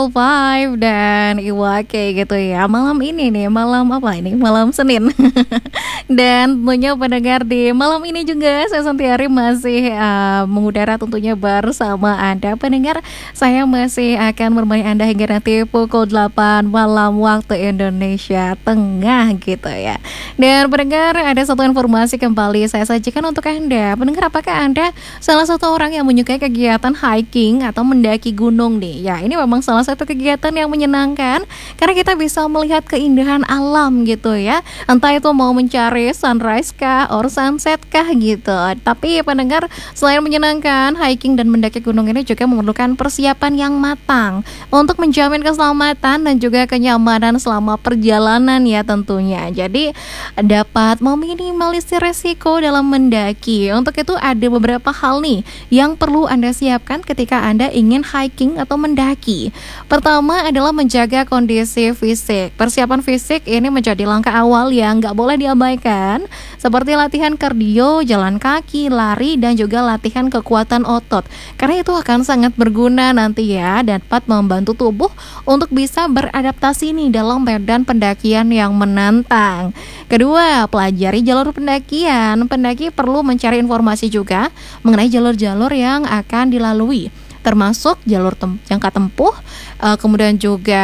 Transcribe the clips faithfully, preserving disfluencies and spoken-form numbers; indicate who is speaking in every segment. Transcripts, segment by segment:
Speaker 1: Five dan Iwake gitu ya. Malam ini nih, malam apa ini? Malam Senin. Dan tentunya pendengar di malam ini juga saya Santiari masih uh, mengudara tentunya bersama Anda. Pendengar, saya masih akan menemani Anda hingga nanti pukul delapan malam waktu Indonesia Tengah gitu ya. Dan pendengar, ada satu informasi kembali saya sajikan untuk Anda. Pendengar, apakah Anda salah satu orang yang menyukai kegiatan hiking atau mendaki gunung nih? Ya, ini memang salah satu kegiatan yang menyenangkan karena kita bisa melihat keindahan alam gitu ya. Entah itu mau mencari sunrise kah or sunset kah gitu. Tapi pendengar, selain menyenangkan, hiking dan mendaki gunung ini juga memerlukan persiapan yang matang untuk menjamin keselamatan dan juga kenyamanan selama perjalanan ya tentunya. Jadi dapat meminimalisir resiko dalam mendaki. Untuk itu ada beberapa hal nih yang perlu Anda siapkan ketika Anda ingin hiking atau mendaki. Pertama adalah menjaga kondisi fisik. Persiapan fisik ini menjadi langkah awal yang nggak boleh diabaikan, seperti latihan kardio, jalan kaki, lari, dan juga latihan kekuatan otot. Karena itu akan sangat berguna nanti ya, dapat membantu tubuh untuk bisa beradaptasi nih dalam medan pendakian yang menantang. Kedua, pelajari jalur pendakian. Pendaki perlu mencari informasi juga mengenai jalur-jalur yang akan dilalui, termasuk jalur tem- jangka tempuh, uh, kemudian juga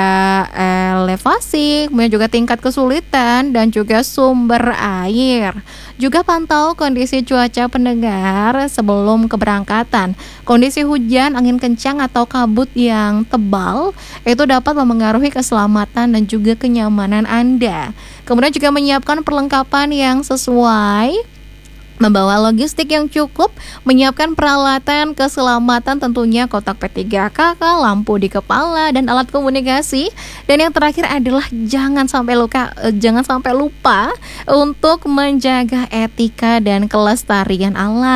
Speaker 1: elevasi, kemudian juga tingkat kesulitan dan juga sumber air. Juga pantau kondisi cuaca pendengar sebelum keberangkatan. Kondisi hujan, angin kencang atau kabut yang tebal itu dapat memengaruhi keselamatan dan juga kenyamanan Anda. Kemudian juga menyiapkan perlengkapan yang sesuai, membawa logistik yang cukup, menyiapkan peralatan keselamatan tentunya kotak P tiga K, lampu di kepala, dan alat komunikasi. Dan yang terakhir adalah jangan sampai luka, eh, jangan sampai lupa untuk menjaga etika dan kelestarian alam.